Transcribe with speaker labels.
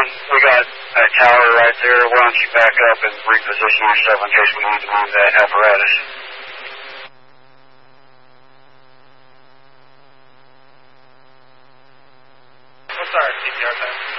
Speaker 1: we got a tower right there. Why don't you back up and reposition yourself in case we need to move that apparatus?
Speaker 2: What's our CPR time?